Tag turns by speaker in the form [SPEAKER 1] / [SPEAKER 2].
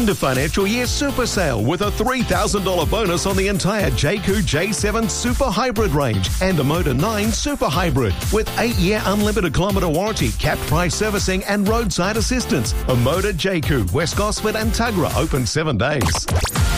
[SPEAKER 1] End of financial year super sale with a $3,000 bonus on the entire Jayco J7 Super Hybrid range and a Motor 9 Super Hybrid with 8-year unlimited kilometre warranty, capped price servicing and roadside assistance. A Motor Jayco, West Gosford and Tuggerah open 7 days.